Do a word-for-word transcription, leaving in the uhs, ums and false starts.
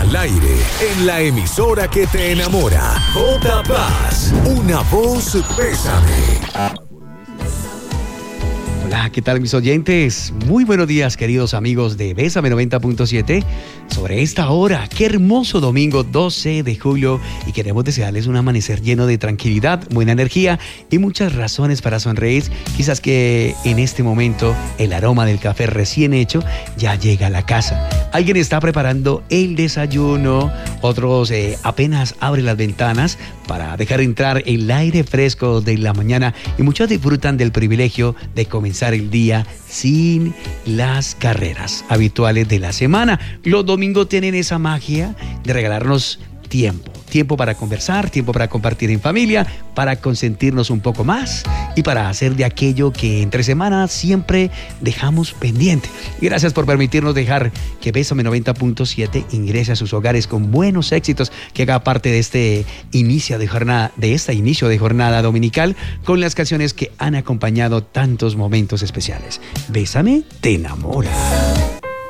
al aire, en la emisora que te enamora. J Paz, una voz Bésame. Hola, ¿qué tal mis oyentes? Muy buenos días, queridos amigos de Bésame noventa punto siete. Sobre esta hora, qué hermoso domingo doce de julio, y queremos desearles un amanecer lleno de tranquilidad, buena energía y muchas razones para sonreír. Quizás que en este momento el aroma del café recién hecho ya llega a la casa. Alguien está preparando el desayuno, otros eh, apenas abren las ventanas para dejar entrar el aire fresco de la mañana, y muchos disfrutan del privilegio de comenzar el día sin las carreras habituales de la semana. Los domingos tienen esa magia de regalarnos tiempo. Tiempo para conversar, tiempo para compartir en familia, para consentirnos un poco más y para hacer de aquello que entre semanas siempre dejamos pendiente. Gracias por permitirnos dejar que Bésame noventa punto siete ingrese a sus hogares con buenos éxitos, que haga parte de este inicio de jornada, de este inicio de jornada dominical, con las canciones que han acompañado tantos momentos especiales. Bésame te enamora.